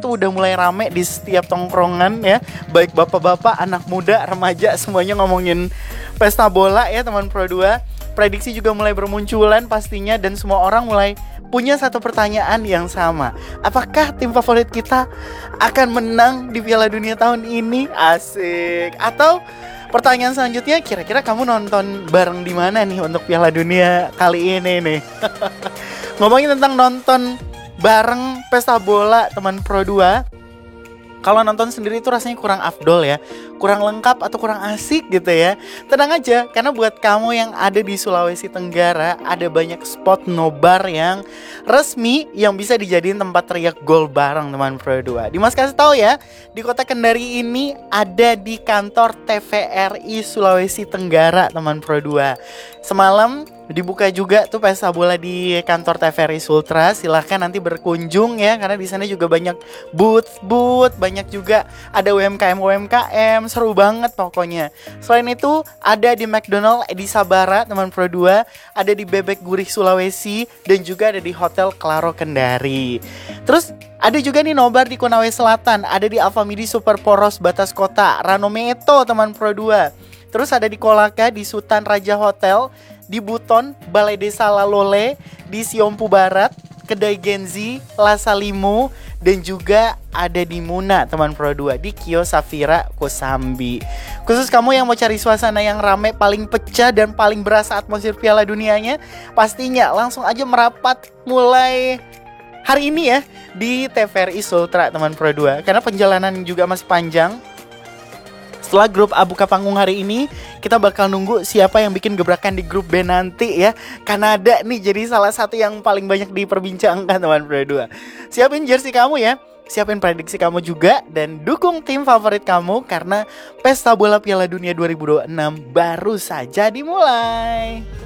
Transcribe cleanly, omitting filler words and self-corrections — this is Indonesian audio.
tuh udah mulai rame di setiap tongkrongan ya. Baik bapak-bapak, anak muda, remaja, semuanya ngomongin pesta bola ya teman Pro 2. Prediksi juga mulai bermunculan pastinya, dan semua orang mulai punya satu pertanyaan yang sama. Apakah tim favorit kita akan menang di Piala Dunia tahun ini? Asik. Atau pertanyaan selanjutnya, kira-kira kamu nonton bareng di mana nih untuk Piala Dunia kali ini nih? Ngomongin tentang nonton bareng pesta bola teman Pro 2. Kalau nonton sendiri itu rasanya kurang afdol ya, kurang lengkap atau kurang asik gitu ya. Tenang aja, karena buat kamu yang ada di Sulawesi Tenggara, ada banyak spot nobar yang resmi yang bisa dijadiin tempat teriak gol bareng teman Pro 2. Dimas kasih tahu ya, di kota Kendari ini ada di kantor TVRI Sulawesi Tenggara teman Pro 2. Semalam dibuka juga tuh pesta bola di kantor TVRI Sultra. Silahkan nanti berkunjung ya, karena di sana juga banyak booth, banyak juga ada UMKM, seru banget pokoknya. Selain itu ada di McDonald di Sabara teman Pro 2, ada di Bebek Gurih Sulawesi, dan juga ada di Hotel Claro Kendari. Terus ada juga nih nobar di Konawe Selatan, ada di Alfamidi Super Poros Batas Kota, Ranometo teman Pro 2. Terus ada di Kolaka, di Sultan Raja Hotel, di Buton, Balai Desa Lalole, di Siompu Barat, Kedai Genzi, Lasalimo, dan juga ada di Muna teman Pro 2, di Kios Safira Kosambi. Khusus kamu yang mau cari suasana yang rame, paling pecah dan paling berasa atmosfer Piala Dunianya, pastinya langsung aja merapat mulai hari ini ya di TVRI Sultra teman Pro 2, karena perjalanan juga masih panjang. Setelah grup Abuka Panggung hari ini, kita bakal nunggu siapa yang bikin gebrakan di grup B nanti ya. Kanada nih jadi salah satu yang paling banyak diperbincangkan teman Pro 2. Siapin jersey kamu ya, siapin prediksi kamu juga, dan dukung tim favorit kamu, karena pesta bola Piala Dunia 2026 baru saja dimulai.